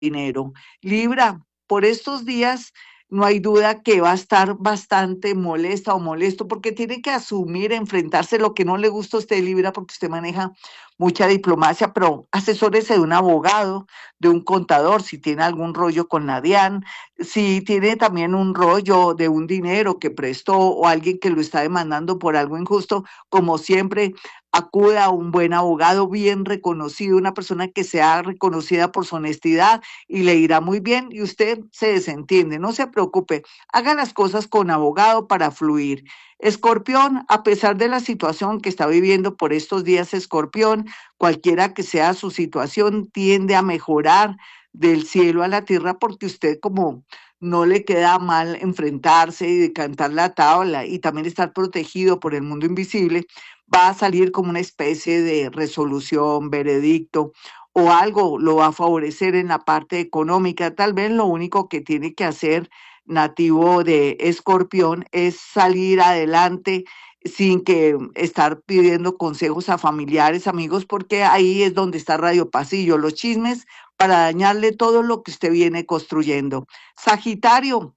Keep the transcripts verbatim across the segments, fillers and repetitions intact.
dinero. Libra, por estos días no hay duda que va a estar bastante molesta o molesto porque tiene que asumir, enfrentarse lo que no le gusta a usted, Libra, porque usted maneja mucha diplomacia, pero asesórese de un abogado, de un contador, si tiene algún rollo con la DIAN, si tiene también un rollo de un dinero que prestó o alguien que lo está demandando por algo injusto, como siempre, acuda a un buen abogado bien reconocido, una persona que sea reconocida por su honestidad y le irá muy bien y usted se desentiende. No se preocupe, haga las cosas con abogado para fluir. Escorpión, a pesar de la situación que está viviendo por estos días, Escorpión, cualquiera que sea su situación, tiende a mejorar del cielo a la tierra porque usted como no le queda mal enfrentarse y decantar la tabla y también estar protegido por el mundo invisible, va a salir como una especie de resolución, veredicto o algo lo va a favorecer en la parte económica. Tal vez lo único que tiene que hacer nativo de Escorpión es salir adelante sin que estar pidiendo consejos a familiares, amigos, porque ahí es donde está Radio Pasillo, los chismes para dañarle todo lo que usted viene construyendo. Sagitario,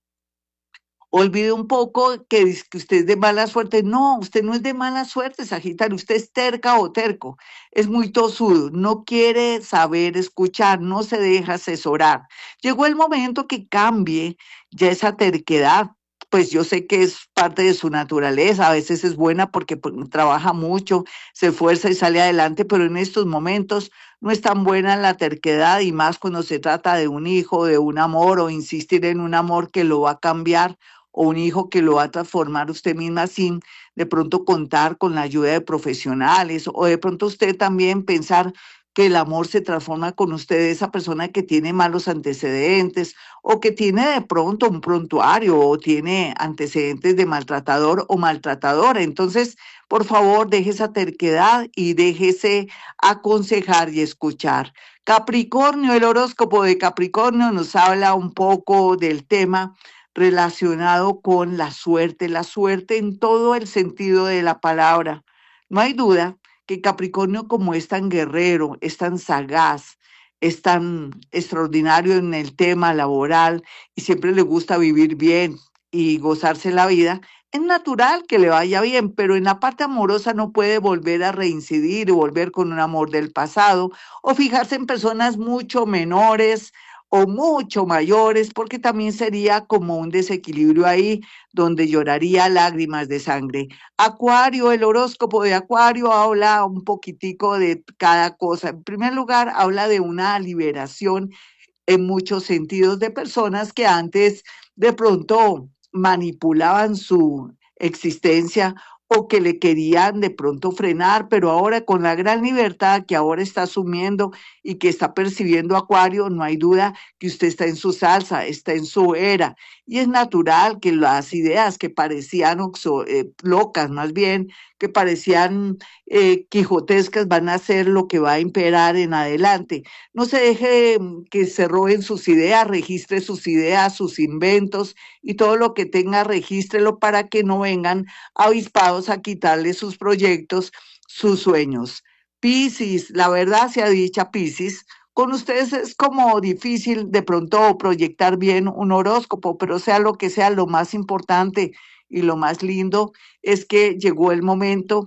olvide un poco que, dice que usted es de mala suerte. No, usted no es de mala suerte, Sagitario. Usted es terca o terco. Es muy tosudo. No quiere saber escuchar. No se deja asesorar. Llegó el momento que cambie ya esa terquedad. Pues yo sé que es parte de su naturaleza. A veces es buena porque pues, trabaja mucho, se esfuerza y sale adelante, pero en estos momentos no es tan buena la terquedad y más cuando se trata de un hijo, de un amor o insistir en un amor que lo va a cambiar o un hijo que lo va a transformar usted misma sin de pronto contar con la ayuda de profesionales o de pronto usted también pensar que el amor se transforma con usted, esa persona que tiene malos antecedentes o que tiene de pronto un prontuario o tiene antecedentes de maltratador o maltratadora. Entonces, por favor, deje esa terquedad y déjese aconsejar y escuchar. Capricornio, el horóscopo de Capricornio nos habla un poco del tema relacionado con la suerte, la suerte en todo el sentido de la palabra. No hay duda que Capricornio, como es tan guerrero, es tan sagaz, es tan extraordinario en el tema laboral y siempre le gusta vivir bien y gozarse la vida, es natural que le vaya bien, pero en la parte amorosa no puede volver a reincidir o volver con un amor del pasado o fijarse en personas mucho menores o mucho mayores, porque también sería como un desequilibrio ahí donde lloraría lágrimas de sangre. Acuario, el horóscopo de Acuario habla un poquitico de cada cosa. En primer lugar, habla de una liberación en muchos sentidos de personas que antes de pronto manipulaban su existencia o que le querían de pronto frenar, pero ahora con la gran libertad que ahora está asumiendo y que está percibiendo Acuario, no hay duda que usted está en su salsa, está en su era. Y es natural que las ideas que parecían oxo, eh, locas, más bien, que parecían eh, quijotescas, van a ser lo que va a imperar en adelante. No se deje mm, que se roben sus ideas, registre sus ideas, sus inventos y todo lo que tenga, regístrelo para que no vengan avispados a quitarle sus proyectos, sus sueños. Piscis, la verdad sea dicha, Piscis, con ustedes es como difícil de pronto proyectar bien un horóscopo, pero sea lo que sea, lo más importante y lo más lindo es que llegó el momento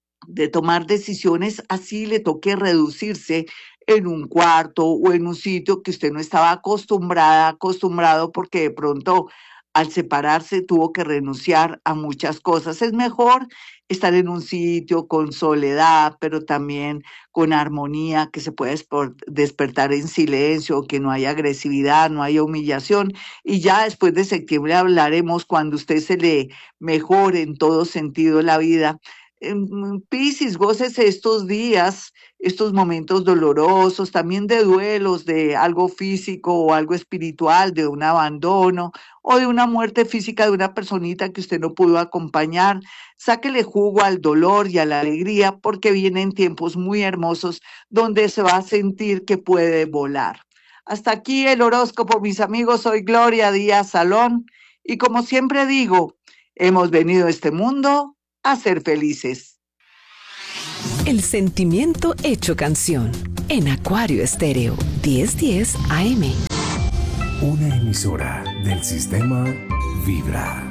de tomar decisiones, así le toque reducirse en un cuarto o en un sitio que usted no estaba acostumbrada, acostumbrado porque de pronto al separarse tuvo que renunciar a muchas cosas. Es mejor estar en un sitio con soledad, pero también con armonía, que se pueda espor- despertar en silencio, que no haya agresividad, no haya humillación. Y ya después de septiembre hablaremos cuando usted se le mejore en todo sentido la vida. Em, Piscis, gócese estos días, estos momentos dolorosos, también de duelos, de algo físico o algo espiritual, de un abandono o de una muerte física de una personita que usted no pudo acompañar. Sáquele jugo al dolor y a la alegría porque vienen tiempos muy hermosos donde se va a sentir que puede volar. Hasta aquí el horóscopo, mis amigos. Soy Gloria Díaz Salón y como siempre digo, hemos venido a este mundo a ser felices. El sentimiento hecho canción. en Acuario Estéreo diez diez A M. Una emisora del sistema Vibra.